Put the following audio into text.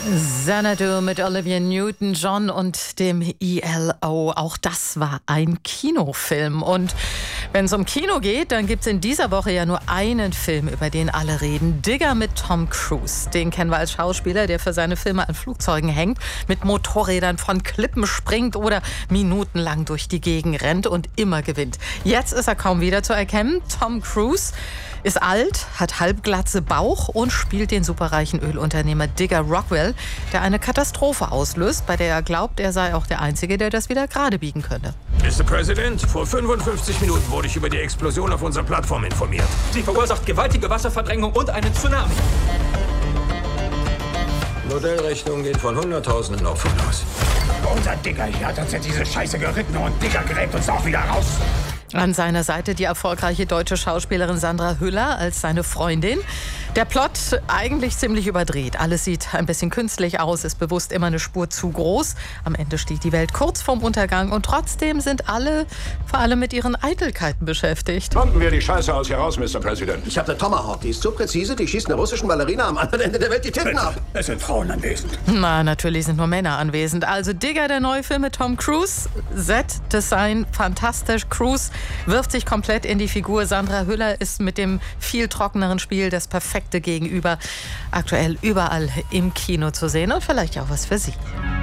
Xanadu mit Olivia Newton-John und dem ELO. Auch das war ein Kinofilm. Und wenn es um Kino geht, dann gibt es in dieser Woche ja nur einen Film, über den alle reden. Digger mit Tom Cruise. Den kennen wir als Schauspieler, der für seine Filme an Flugzeugen hängt, mit Motorrädern von Klippen springt oder minutenlang durch die Gegend rennt und immer gewinnt. Jetzt ist er kaum wieder zu erkennen. Tom Cruise ist alt, hat halbglatze Bauch und spielt den superreichen Ölunternehmer Digger Rockwell, der eine Katastrophe auslöst, bei der er glaubt, er sei auch der Einzige, der das wieder gerade biegen könnte. Mr. President, vor 55 Minuten wurde ich über die Explosion auf unserer Plattform informiert. Sie verursacht gewaltige Wasserverdrängung und einen Tsunami. Modellrechnung geht von Hunderttausenden Opfern aus. Unser Digger hier hat uns in diese Scheiße geritten und Digger gräbt uns auch wieder raus. An seiner Seite die erfolgreiche deutsche Schauspielerin Sandra Hüller als seine Freundin. Der Plot eigentlich ziemlich überdreht. Alles sieht ein bisschen künstlich aus, ist bewusst immer eine Spur zu groß. Am Ende steht die Welt kurz vorm Untergang und trotzdem sind alle vor allem mit ihren Eitelkeiten beschäftigt. Pumpen wir die Scheiße aus hier raus, Mr. President. Ich habe eine Tomahawk, die ist so präzise, die schießt einer russischen Ballerina am anderen Ende der Welt die Titten ab. Es sind Frauen anwesend. Na, natürlich sind nur Männer anwesend. Also Digger, der neue Film mit Tom Cruise. Set-Design fantastisch. Cruise wirft sich komplett in die Figur. Sandra Hüller ist mit dem viel trockeneren Spiel das perfekte Gegenüber. Aktuell überall im Kino zu sehen und vielleicht auch was für Sie.